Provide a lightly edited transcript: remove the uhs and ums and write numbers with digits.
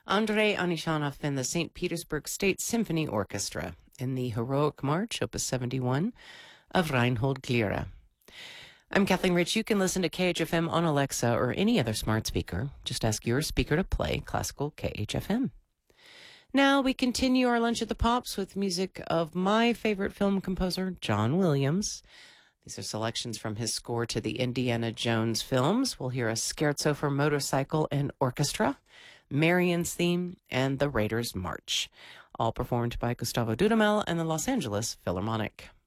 Andrei Anishanov and the St. Petersburg State Symphony Orchestra in the Heroic March, Opus 71, of Reinhold Gliere. I'm Kathleen Rich. You can listen to KHFM on Alexa or any other smart speaker. Just ask your speaker to play classical KHFM. Now we continue our Lunch at the Pops with music of my favorite film composer, John Williams. These are selections from his score to the Indiana Jones films. We'll hear a scherzo for motorcycle and orchestra, Marion's theme, and the Raiders' March, all performed by Gustavo Dudamel and the Los Angeles Philharmonic.